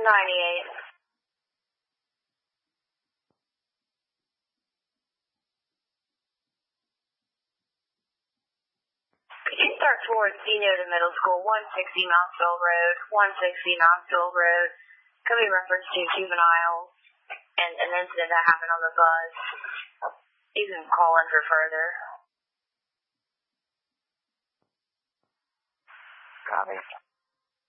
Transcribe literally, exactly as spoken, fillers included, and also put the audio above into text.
ninety-eight. Could you start towards Denoda Middle School, one sixty Knoxville Road, one sixty Knoxville Road. Could be reference to juveniles and an incident that happened on the bus. You can call in for further. Copy.